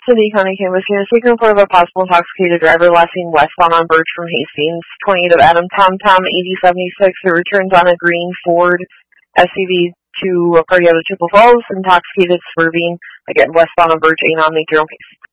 Cindy County Canvas unit taking report of a possible intoxicated driver last seen westbound on Birch from Hastings. 28 of Adam Tom 8076 who returns on a green Ford SUV to a party out of Chippewa Falls, intoxicated, swerving, again westbound on Birch, 8 on major case.